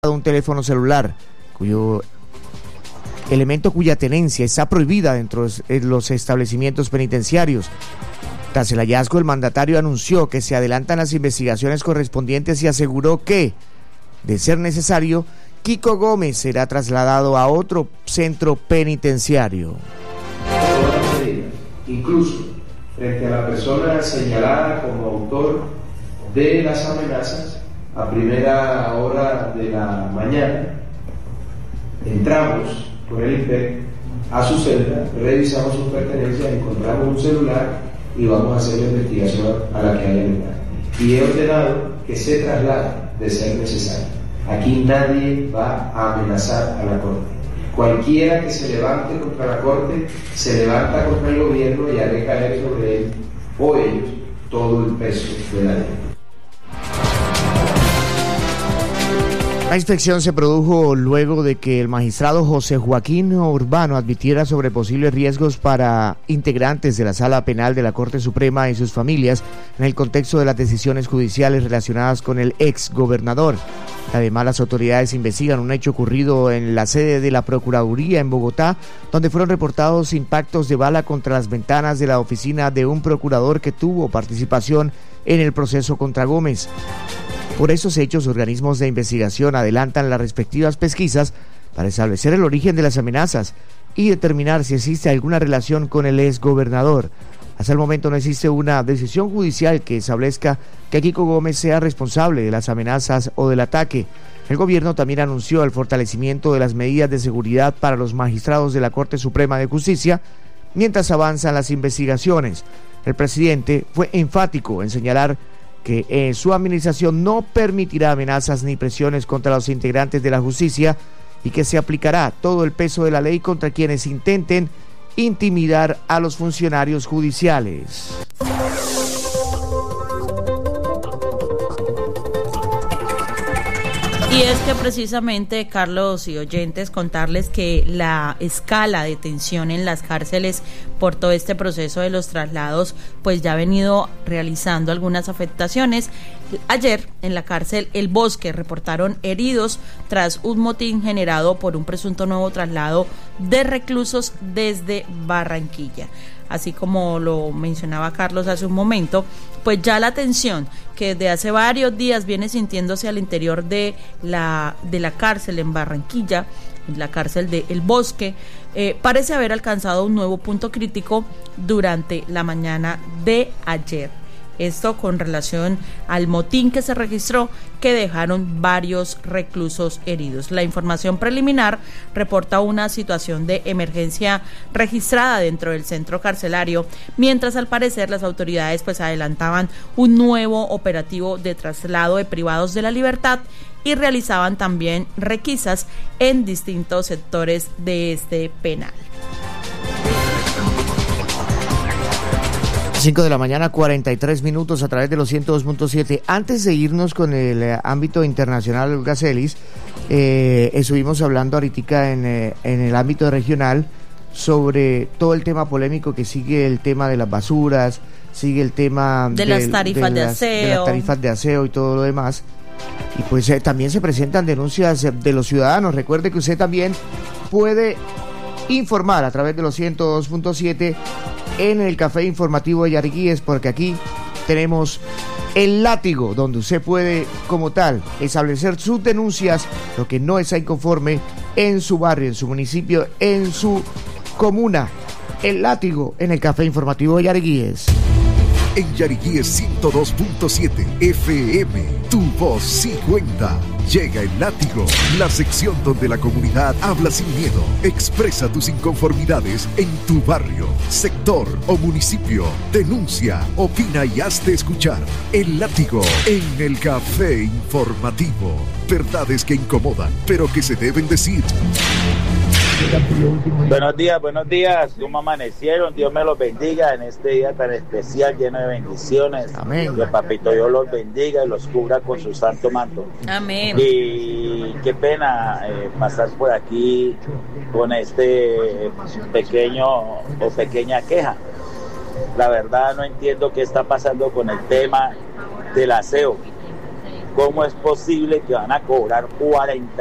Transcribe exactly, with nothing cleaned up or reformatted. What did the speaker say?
un teléfono celular cuyo elemento cuya tenencia está prohibida dentro de los establecimientos penitenciarios. Tras el hallazgo, el mandatario anunció que se adelantan las investigaciones correspondientes y aseguró que, de ser necesario, Kiko Gómez será trasladado a otro centro penitenciario. Incluso frente a la persona señalada como autor de las amenazas, a primera hora de la mañana entramos con el I P E C a su celda, revisamos sus pertenencias, encontramos un celular y vamos a hacer la investigación a la que haya lugar. Y he ordenado que se traslade de ser necesario. Aquí nadie va a amenazar a la Corte. Cualquiera que se levante contra la Corte se levanta contra el gobierno y haré caer sobre él o ellos todo el peso de la ley. La inspección se produjo luego de que el magistrado José Joaquín Urbano advirtiera sobre posibles riesgos para integrantes de la Sala Penal de la Corte Suprema y sus familias en el contexto de las decisiones judiciales relacionadas con el ex gobernador. Además, las autoridades investigan un hecho ocurrido en la sede de la Procuraduría en Bogotá, donde fueron reportados impactos de bala contra las ventanas de la oficina de un procurador que tuvo participación en el proceso contra Gómez. Por esos hechos, organismos de investigación adelantan las respectivas pesquisas para establecer el origen de las amenazas y determinar si existe alguna relación con el exgobernador. Hasta el momento no existe una decisión judicial que establezca que Kiko Gómez sea responsable de las amenazas o del ataque. El gobierno también anunció el fortalecimiento de las medidas de seguridad para los magistrados de la Corte Suprema de Justicia mientras avanzan las investigaciones. El presidente fue enfático en señalar que en su administración no permitirá amenazas ni presiones contra los integrantes de la justicia y que se aplicará todo el peso de la ley contra quienes intenten intimidar a los funcionarios judiciales. Y es que precisamente, Carlos y oyentes, contarles que la escala de tensión en las cárceles por todo este proceso de los traslados, pues ya ha venido realizando algunas afectaciones. Ayer, en la cárcel El Bosque, reportaron heridos tras un motín generado por un presunto nuevo traslado de reclusos desde Barranquilla. Así como lo mencionaba Carlos hace un momento, pues ya la tensión que desde hace varios días viene sintiéndose al interior de la, de la cárcel en Barranquilla, en la cárcel de El Bosque, eh, parece haber alcanzado un nuevo punto crítico durante la mañana de ayer. Esto con relación al motín que se registró, que dejaron varios reclusos heridos. La información preliminar reporta una situación de emergencia registrada dentro del centro carcelario, mientras al parecer las autoridades pues adelantaban un nuevo operativo de traslado de privados de la libertad y realizaban también requisas en distintos sectores de este penal. cinco de la mañana, cuarenta y tres minutos a través de los ciento dos punto siete. Antes de irnos con el eh, ámbito internacional, Olga Celis, eh, estuvimos hablando ahorita en, eh, en el ámbito regional sobre todo el tema polémico que sigue el tema de las basuras, sigue el tema de, de las tarifas de, de, las, de aseo. de las tarifas de aseo y todo lo demás. Y pues eh, también se presentan denuncias de los ciudadanos. Recuerde que usted también puede informar a través de los ciento dos punto siete en el Café Informativo de Yariguíes, porque aquí tenemos el látigo, donde usted puede, como tal, establecer sus denuncias, lo que no está inconforme en su barrio, en su municipio, en su comuna. El látigo en el Café Informativo de Yariguíes. En Yariguíes ciento dos punto siete F M, tu voz sí cuenta. Llega el látigo, la sección donde la comunidad habla sin miedo. Expresa tus inconformidades en tu barrio, sector o municipio. Denuncia, opina y hazte escuchar. El látigo en el Café Informativo. Verdades que incomodan, pero que se deben decir. Buenos días, buenos días. ¿Cómo amanecieron? Dios me los bendiga en este día tan especial, lleno de bendiciones. Amén. Que Papito Dios los bendiga y los cubra con su santo manto. Amén. Y qué pena eh, pasar por aquí con este pequeño o pequeña queja. La verdad no entiendo qué está pasando con el tema del aseo. ¿cómo es posible que van a cobrar cuarenta